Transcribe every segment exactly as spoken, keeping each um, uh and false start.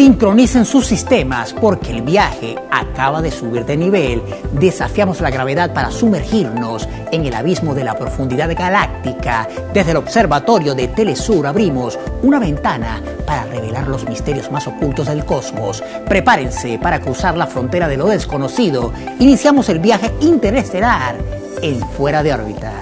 Sincronicen sus sistemas porque el viaje acaba de subir de nivel. Desafiamos la gravedad para sumergirnos en el abismo de la profundidad galáctica. Desde el observatorio de Telesur abrimos una ventana para revelar los misterios más ocultos del cosmos. Prepárense para cruzar la frontera de lo desconocido. Iniciamos el viaje interestelar en Fuera de órbita.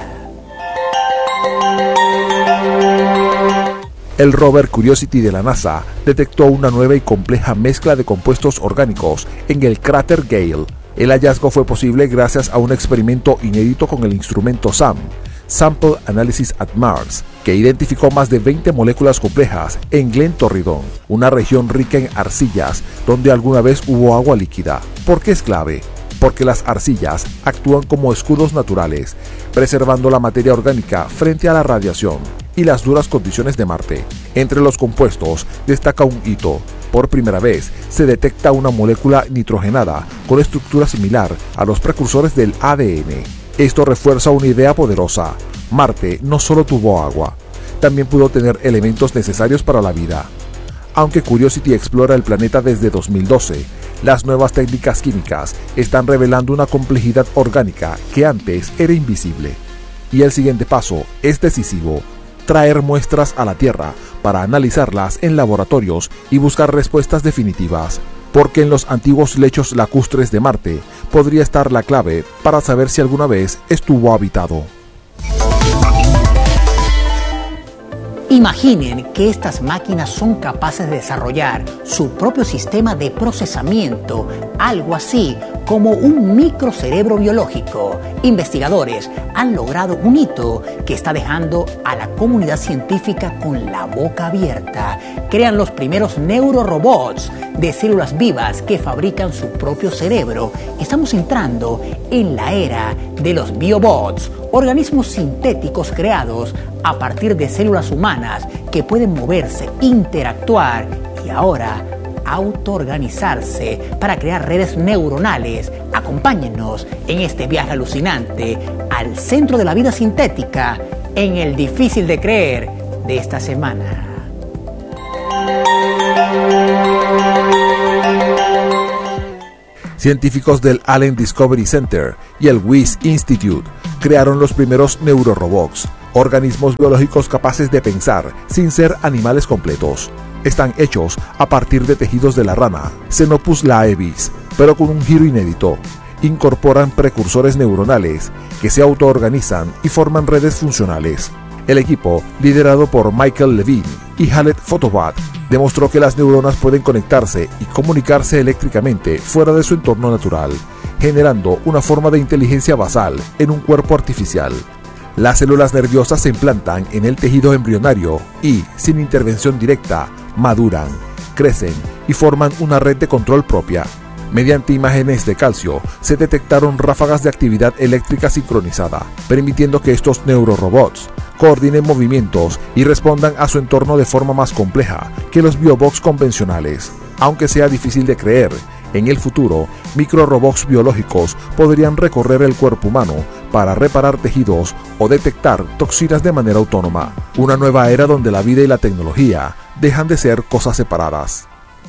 El rover Curiosity de la NASA detectó una nueva y compleja mezcla de compuestos orgánicos en el cráter Gale. El hallazgo fue posible gracias a un experimento inédito con el instrumento SAM, Sample Analysis at Mars, que identificó más de veinte moléculas complejas en Glen Torridon, una región rica en arcillas donde alguna vez hubo agua líquida. ¿Por qué es clave? Porque las arcillas actúan como escudos naturales, preservando la materia orgánica frente a la radiación y las duras condiciones de Marte. Entre los compuestos destaca un hito. Por primera vez se detecta una molécula nitrogenada con estructura similar a los precursores del A D N. Esto refuerza una idea poderosa. Marte no solo tuvo agua, también pudo tener elementos necesarios para la vida. Aunque Curiosity explora el planeta desde dos mil doce, las nuevas técnicas químicas están revelando una complejidad orgánica que antes era invisible. Y el siguiente paso es decisivo: traer muestras a la Tierra para analizarlas en laboratorios y buscar respuestas definitivas, porque en los antiguos lechos lacustres de Marte podría estar la clave para saber si alguna vez estuvo habitado. Imaginen que estas máquinas son capaces de desarrollar su propio sistema de procesamiento, algo así como un microcerebro biológico. Investigadores han logrado un hito que está dejando a la comunidad científica con la boca abierta. Crean los primeros neurorobots de células vivas que fabrican su propio cerebro. Estamos entrando en la era de los biobots, organismos sintéticos creados a partir de células humanas que pueden moverse, interactuar y ahora autoorganizarse para crear redes neuronales. Acompáñennos en este viaje alucinante al centro de la vida sintética en el difícil de creer de esta semana. Científicos del Allen Discovery Center y el Wyss Institute crearon los primeros neurorobots, organismos biológicos capaces de pensar sin ser animales completos. Están hechos a partir de tejidos de la rana, Xenopus laevis, pero con un giro inédito. Incorporan precursores neuronales que se autoorganizan y forman redes funcionales. El equipo, liderado por Michael Levine y Halet Fotobat, demostró que las neuronas pueden conectarse y comunicarse eléctricamente fuera de su entorno natural, generando una forma de inteligencia basal en un cuerpo artificial. Las células nerviosas se implantan en el tejido embrionario y, sin intervención directa, maduran, crecen y forman una red de control propia. Mediante imágenes de calcio, se detectaron ráfagas de actividad eléctrica sincronizada, permitiendo que estos neurorobots coordinen movimientos y respondan a su entorno de forma más compleja que los biobots convencionales. Aunque sea difícil de creer, en el futuro, microrobots biológicos podrían recorrer el cuerpo humano para reparar tejidos o detectar toxinas de manera autónoma. Una nueva era donde la vida y la tecnología dejan de ser cosas separadas.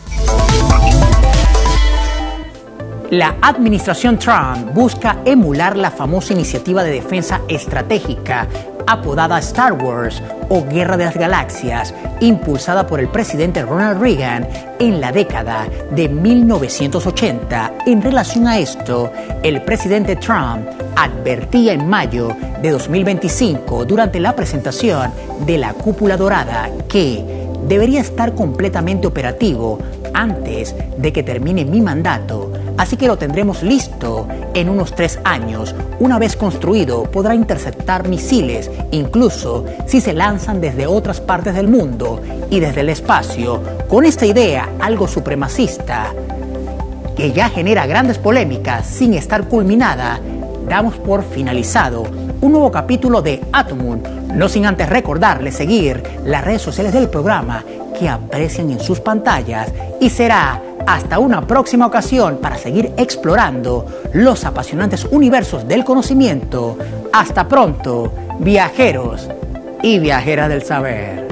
La administración Trump busca emular la famosa iniciativa de defensa estratégica apodada Star Wars o Guerra de las Galaxias, impulsada por el presidente Ronald Reagan en la década de mil novecientos ochenta. En relación a esto, el presidente Trump advertía en mayo de dos mil veinticinco, durante la presentación de la Cúpula Dorada, que debería estar completamente operativo antes de que termine mi mandato, así que lo tendremos listo en unos tres años. Una vez construido, podrá interceptar misiles, incluso si se lanzan desde otras partes del mundo y desde el espacio. Con esta idea, algo supremacista, que ya genera grandes polémicas sin estar culminada, damos por finalizado un nuevo capítulo de Atomun, no sin antes recordarles seguir las redes sociales del programa que aprecian en sus pantallas, y será hasta una próxima ocasión para seguir explorando los apasionantes universos del conocimiento. Hasta pronto, viajeros y viajeras del saber.